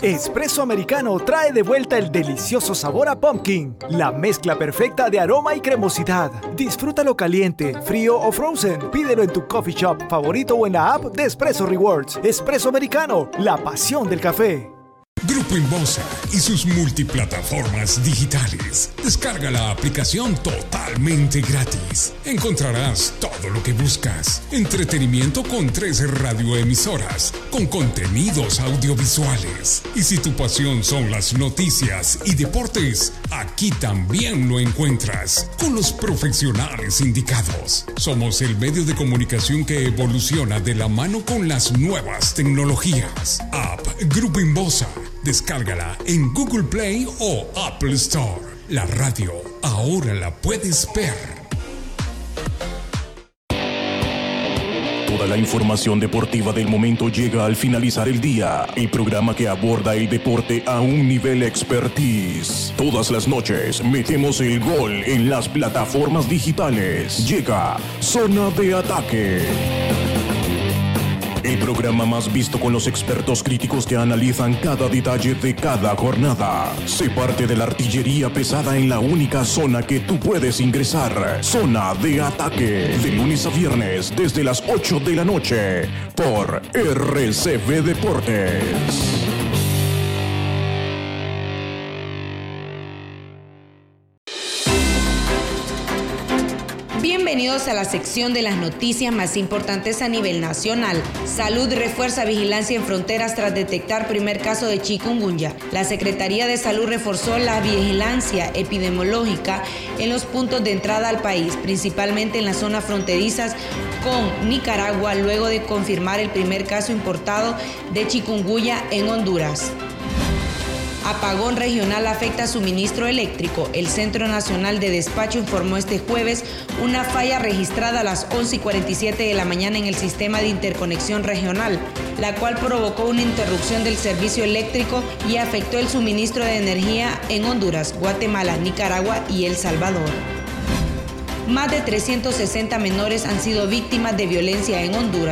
Espresso Americano trae de vuelta el delicioso sabor a pumpkin, la mezcla perfecta de aroma y cremosidad. Disfrútalo caliente, frío o frozen. Pídelo en tu coffee shop favorito o en la app de Espresso Rewards. Espresso Americano, la pasión del café. Grupo Inbosa y sus multiplataformas digitales. Descarga la aplicación totalmente gratis. Encontrarás todo lo que buscas. Entretenimiento con 13 radioemisoras, con contenidos audiovisuales. Y si tu pasión son las noticias y deportes, aquí también lo encuentras, con los profesionales indicados. Somos el medio de comunicación que evoluciona de la mano con las nuevas tecnologías. App Grupo Inbosa. Descárgala en Google Play o Apple Store. La radio ahora la puedes ver. Toda la información deportiva del momento llega al finalizar el día. El programa que aborda el deporte a un nivel expertise. Todas las noches metemos el gol en las plataformas digitales. Llega Zona de Ataque. El programa más visto con los expertos críticos que analizan cada detalle de cada jornada. Sé parte de la artillería pesada en la única zona que tú puedes ingresar. Zona de Ataque. De lunes a viernes desde las 8 de la noche por RCB Deportes. Bienvenidos a la sección de las noticias más importantes a nivel nacional. Salud refuerza vigilancia en fronteras tras detectar primer caso de chikungunya. La Secretaría de Salud reforzó la vigilancia epidemiológica en los puntos de entrada al país, principalmente en las zonas fronterizas con Nicaragua, luego de confirmar el primer caso importado de chikungunya en Honduras. Apagón regional afecta suministro eléctrico. El Centro Nacional de Despacho informó este jueves una falla registrada a las 11:47 de la mañana en el sistema de interconexión regional, la cual provocó una interrupción del servicio eléctrico y afectó el suministro de energía en Honduras, Guatemala, Nicaragua y El Salvador. Más de 360 menores han sido víctimas de violencia en Honduras.